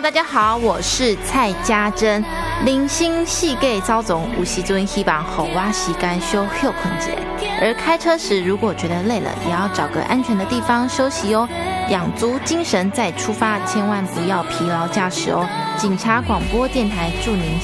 大家好，我是蔡家珍。零星细给遭总有时阵希望好挖时间休休困一下，而开车时如果觉得累了，也要找个安全的地方休息哦，养足精神再出发，千万不要疲劳驾驶哦。警察广播电台祝您